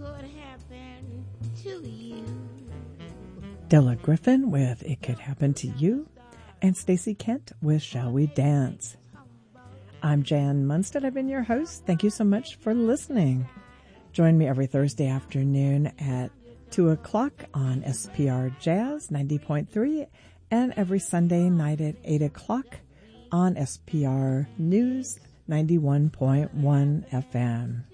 could happen to you. Della Griffin with It Could Happen to You, and Stacey Kent with Shall We Dance. I'm Jan Munstead. I've been your host. Thank you so much for listening. Join me every Thursday afternoon at 2 o'clock on SPR Jazz 90.3 and every Sunday night at 8 o'clock on SPR News 91.1 FM.